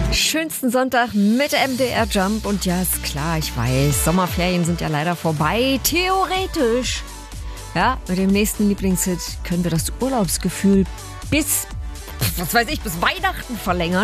Schönsten Sonntag mit MDR Jump. Und ja, ist klar, ich weiß, Sommerferien sind ja leider vorbei. Theoretisch. Ja, mit dem nächsten Lieblingshit können wir das Urlaubsgefühl bis Weihnachten verlängern.